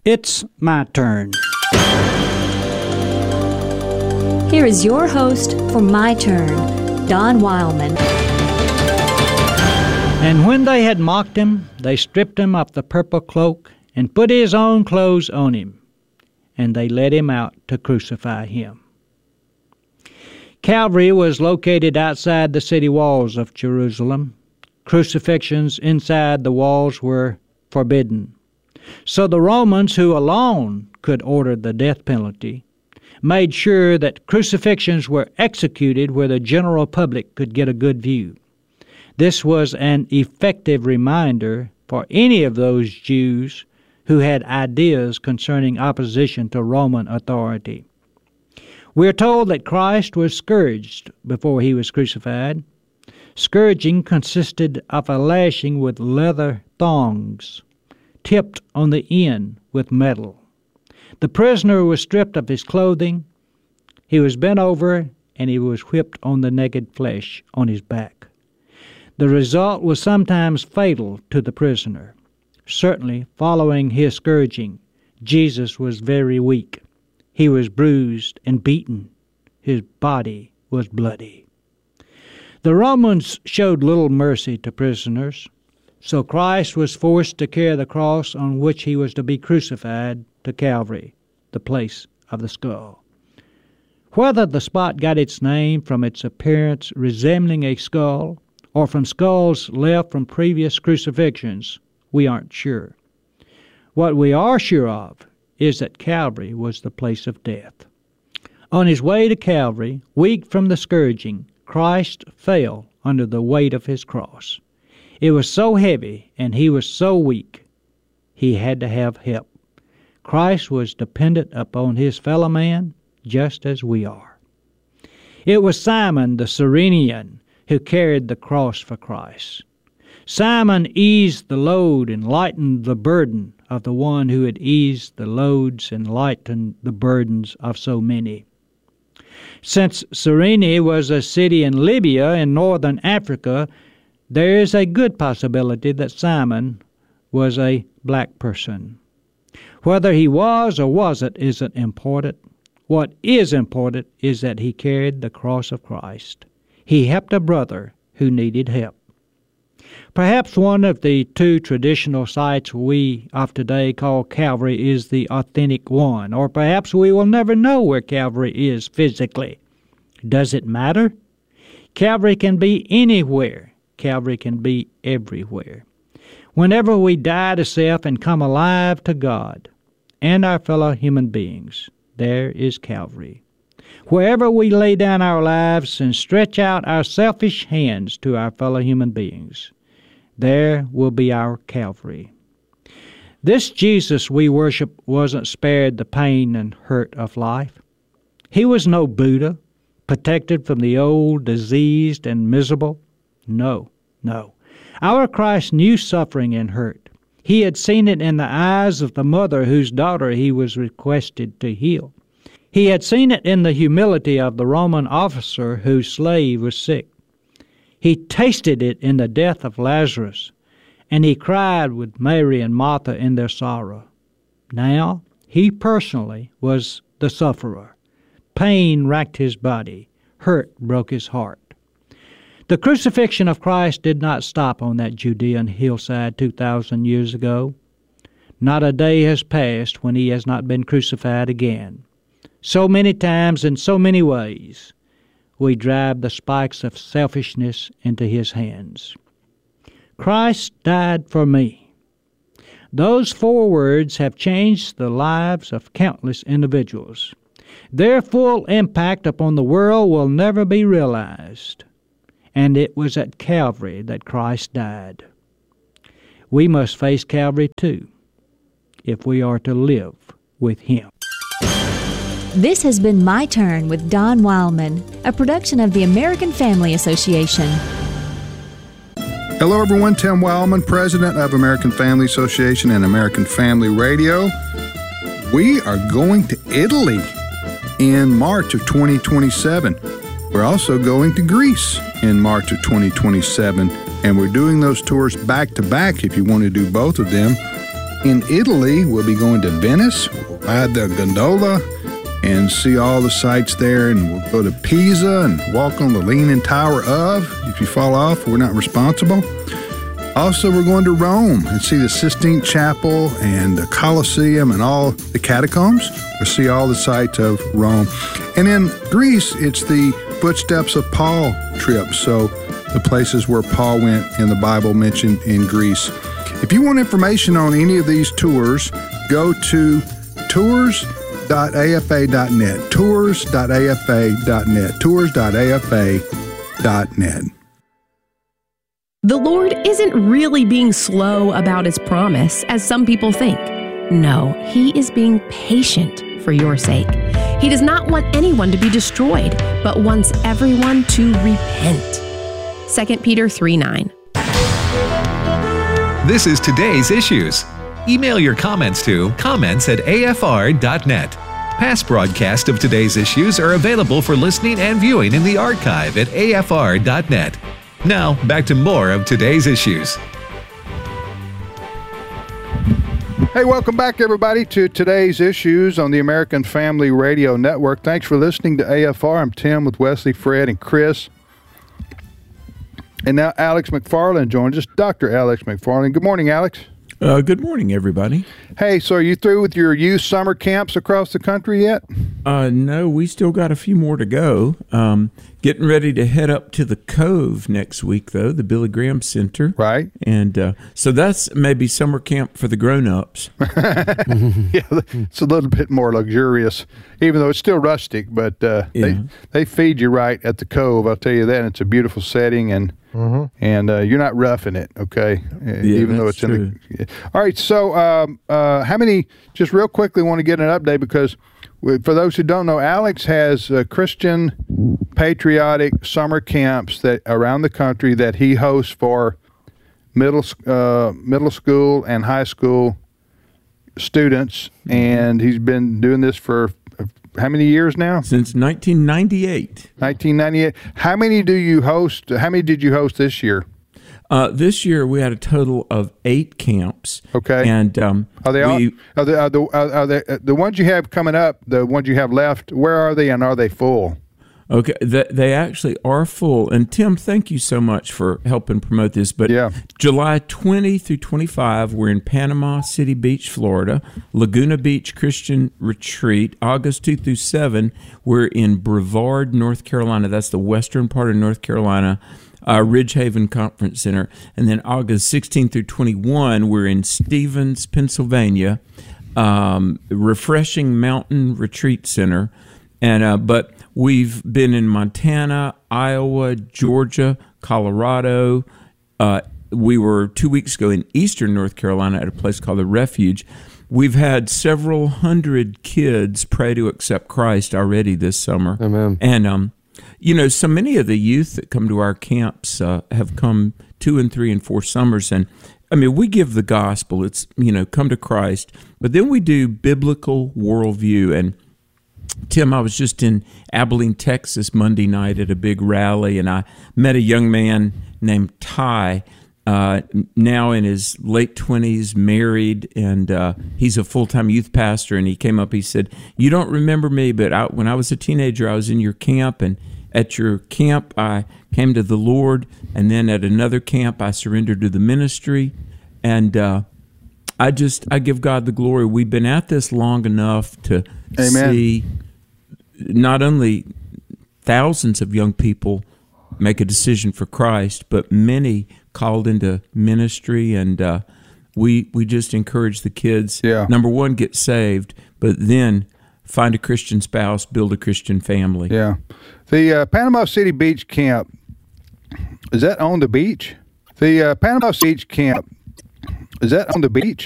It's my turn. Here is your host for My Turn, Don Wildman. And when they had mocked him, they stripped him of the purple cloak and put his own clothes on him, and they led him out to crucify him. Calvary was located outside the city walls of Jerusalem. Crucifixions inside the walls were forbidden. So the Romans, who alone could order the death penalty, made sure that crucifixions were executed where the general public could get a good view. This was an effective reminder for any of those Jews who had ideas concerning opposition to Roman authority. We are told that Christ was scourged before he was crucified. Scourging consisted of a lashing with leather thongs, tipped on the end with metal. The prisoner was stripped of his clothing, he was bent over, and he was whipped on the naked flesh on his back. The result was sometimes fatal to the prisoner. Certainly, following his scourging, Jesus was very weak. He was bruised and beaten. His body was bloody. The Romans showed little mercy to prisoners, so Christ was forced to carry the cross on which he was to be crucified to Calvary, the place of the skull. Whether the spot got its name from its appearance resembling a skull or from skulls left from previous crucifixions, we aren't sure. What we are sure of is that Calvary was the place of death. On his way to Calvary, weak from the scourging, Christ fell under the weight of his cross. It was so heavy and he was so weak, he had to have help. Christ was dependent upon his fellow man just as we are. It was Simon the Cyrenian who carried the cross for Christ. Simon eased the load and lightened the burden of the one who had eased the loads and lightened the burdens of so many. Since Cyrene was a city in Libya in northern Africa, there is a good possibility that Simon was a black person. Whether he was or wasn't isn't important. What is important is that he carried the cross of Christ. He helped a brother who needed help. Perhaps one of the two traditional sites we of today call Calvary is the authentic one, or perhaps we will never know where Calvary is physically. Does it matter? Calvary can be anywhere. Calvary can be everywhere. Whenever we die to self and come alive to God and our fellow human beings, there is Calvary. Wherever we lay down our lives and stretch out our selfish hands to our fellow human beings, there will be our Calvary. This Jesus we worship wasn't spared the pain and hurt of life. He was no Buddha, protected from the old, diseased, and miserable. No. Our Christ knew suffering and hurt. He had seen it in the eyes of the mother whose daughter he was requested to heal. He had seen it in the humility of the Roman officer whose slave was sick. He tasted it in the death of Lazarus, and he cried with Mary and Martha in their sorrow. Now, he personally was the sufferer. Pain racked his body. Hurt broke his heart. The crucifixion of Christ did not stop on that Judean hillside 2,000 years ago. Not a day has passed when he has not been crucified again. So many times in so many ways, we drive the spikes of selfishness into his hands. Christ died for me. Those 4 words have changed the lives of countless individuals. Their full impact upon the world will never be realized. And it was at Calvary that Christ died. We must face Calvary too, if we are to live with him. This has been My Turn with Don Wildman, a production of the American Family Association. Hello everyone, Tim Wildman, President of American Family Association and American Family Radio. We are going to Italy in March of 2027. We're also going to Greece in March of 2027, and we're doing those tours back to back if you want to do both of them. In Italy, we'll be going to Venice, we'll ride the gondola and see all the sights there, and we'll go to Pisa and walk on the Leaning Tower of. If you fall off, we're not responsible. Also, we're going to Rome and see the Sistine Chapel and the Colosseum and all the catacombs. We'll see all the sights of Rome. And in Greece, it's the Footsteps of Paul trip, so the places where Paul went in the Bible mentioned in Greece. If you want information on any of these tours, go to tours.afa.net, tours.afa.net, tours.afa.net. The Lord isn't really being slow about His promise, as some people think. No, He is being patient for your sake. He does not want anyone to be destroyed, but wants everyone to repent. 2 Peter 3:9. This is Today's Issues. Email your comments to comments@afr.net. Past broadcasts of Today's Issues are available for listening and viewing in the archive at afr.net. Now, back to more of Today's Issues. Hey, welcome back, everybody, to Today's Issues on the American Family Radio Network. Thanks for listening to AFR. I'm Tim with Wesley, Fred, and Chris. And now Alex McFarland joins us, Dr. Alex McFarland. Good morning, Alex. Good morning, everybody. Hey, so are you through with your youth summer camps across the country yet? No, we still got a few more to go. Getting ready to head up to the Cove next week, though, the Billy Graham Center. Right. And so that's maybe summer camp for the grown-ups. Yeah, it's a little bit more luxurious, even though it's still rustic, but they feed you right at the Cove, I'll tell you that. And it's a beautiful setting, and you're not roughing it, okay? Even though it's true. All right, so how many, just real quickly, want to get an update, because for those who don't know, Alex has Christian patriotic summer camps that around the country that he hosts for middle school and high school students, and he's been doing this for how many years now? Since 1998. 1998. How many do you host? How many did you host this year? This year we had a total of 8 camps. Okay. And are they the ones you have coming up? The ones you have left? Where are they, and are they full? Okay, they actually are full. And Tim, thank you so much for helping promote this. But yeah. July 20 through 25, we're in Panama City Beach, Florida. Laguna Beach Christian Retreat. August 2 through 7, we're in Brevard, North Carolina. That's the western part of North Carolina. Ridgehaven Conference Center. And then August 16 through 21, we're in Stevens, Pennsylvania. Refreshing Mountain Retreat Center. And but we've been in Montana, Iowa, Georgia, Colorado. We were 2 weeks ago in eastern North Carolina at a place called The Refuge. We've had several hundred kids pray to accept Christ already this summer. Amen. And, so many of the youth that come to our camps have come 2 and 3 and 4 summers. And, we give the gospel. It's, come to Christ. But then we do biblical worldview. And Tim, I was just in Abilene, Texas Monday night at a big rally, and I met a young man named Ty, now in his late 20s, married, and he's a full-time youth pastor, and he came up, he said, "You don't remember me, but when I was a teenager, I was in your camp, and at your camp, I came to the Lord, and then at another camp, I surrendered to the ministry, and I give God the glory. We've been at this long enough to Amen. See not only thousands of young people make a decision for Christ, but many called into ministry, and we just encourage the kids. Yeah. Number one, get saved, but then find a Christian spouse, build a Christian family. Yeah. The Panama City Beach camp, is that on the beach? The Panama City Beach camp, is that on the beach?